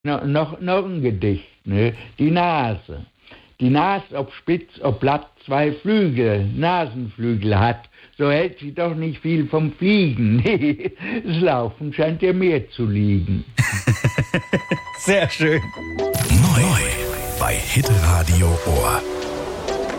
Noch ein Gedicht, ne? Die Nase. Die Nase, ob spitz, ob platt, zwei Flügel, Nasenflügel hat, so hält sie doch nicht viel vom Fliegen. Nee, das Laufen scheint ihr mehr zu liegen. Sehr schön. Neu bei Hitradio Ohr.